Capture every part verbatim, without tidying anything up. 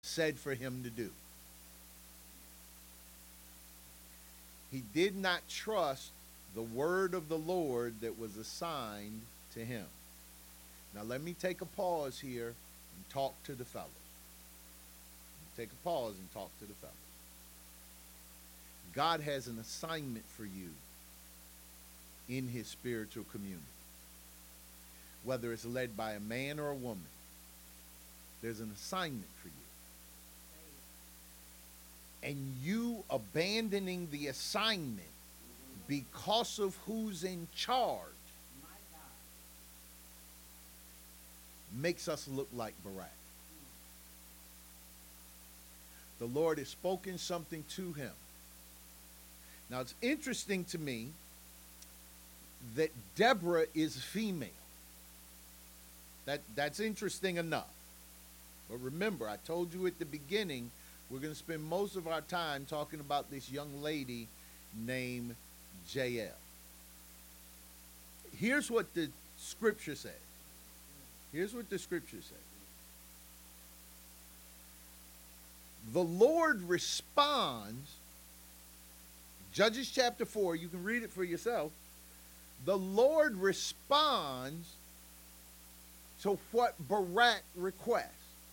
said for him to do. He did not trust the word of the Lord that was assigned to him. Now let me take a pause here and talk to the fellas. Take a pause and talk to the fellas. God has an assignment for you in his spiritual community. Whether it's led by a man or a woman, there's an assignment for you. And you abandoning the assignment because of who's in charge makes us look like Barak. The Lord has spoken something to him. Now it's interesting to me that Deborah is female. That, that's interesting enough. But remember, I told you at the beginning, we're going to spend most of our time talking about this young lady named Jael. Here's what the scripture says. Here's what the scripture says. The Lord responds, Judges chapter four, you can read it for yourself. The Lord responds to what Barak requests.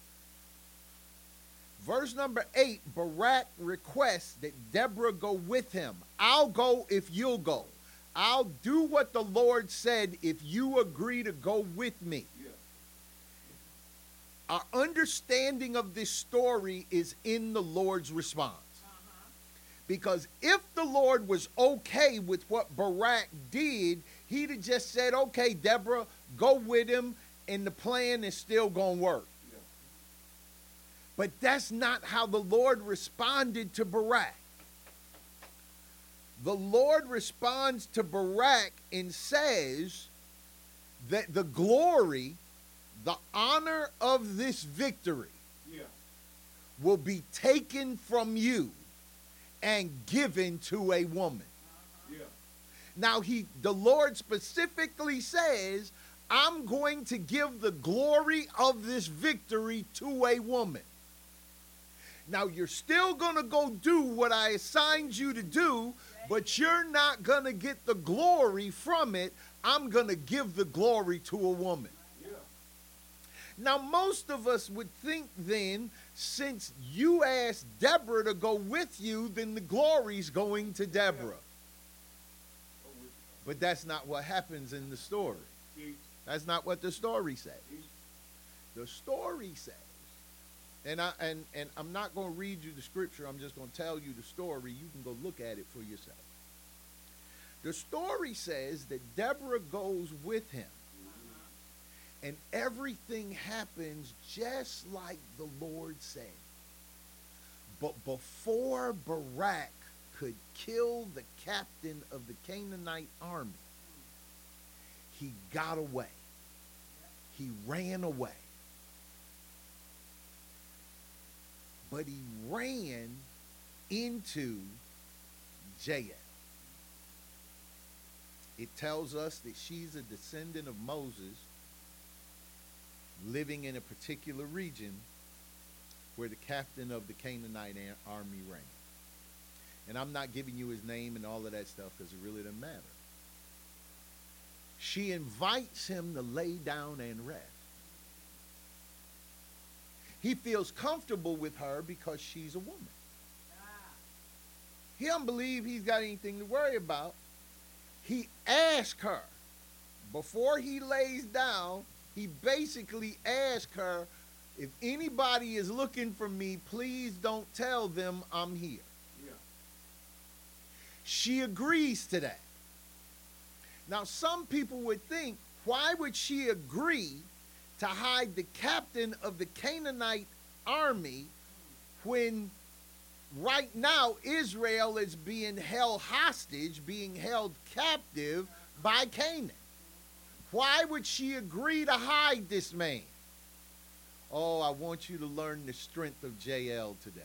Verse number eight, Barak requests that Deborah go with him. I'll go if you'll go. I'll do what the Lord said if you agree to go with me. Yeah. Our understanding of this story is in the Lord's response. Uh-huh. Because if the Lord was okay with what Barak did, he'd have just said, okay, Deborah, go with him, and the plan is still going to work. Yeah. But that's not how the Lord responded to Barak. The Lord responds to Barak and says that the glory, the honor of this victory, yeah, will be taken from you and given to a woman. Yeah. Now, he, the Lord specifically says, I'm going to give the glory of this victory to a woman. Now, you're still going to go do what I assigned you to do, but you're not going to get the glory from it. I'm going to give the glory to a woman. Yeah. Now, most of us would think then, since you asked Deborah to go with you, then the glory's going to Deborah. Yeah. But that's not what happens in the story. That's not what the story says. The story says, and, I, and, and I'm not going to read you the scripture, I'm just going to tell you the story. You can go look at it for yourself. The story says that Deborah goes with him, and everything happens just like the Lord said. But before Barak could kill the captain of the Canaanite army, he got away. He ran away. But he ran into Jael. It tells us that she's a descendant of Moses living in a particular region where the captain of the Canaanite army reigned. And I'm not giving you his name and all of that stuff because it really doesn't matter. She invites him to lay down and rest. He feels comfortable with her because she's a woman. He don't believe he's got anything to worry about. He asks her, before he lays down, he basically asks her, if anybody is looking for me, please don't tell them I'm here. Yeah. She agrees to that. Now, some people would think, why would she agree to hide the captain of the Canaanite army when right now Israel is being held hostage, being held captive by Canaan? Why would she agree to hide this man? Oh, I want you to learn the strength of Jael today.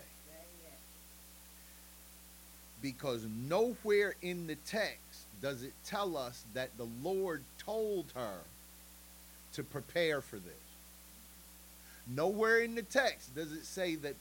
Because nowhere in the text does it tell us that the Lord told her to prepare for this. Nowhere in the text does it say that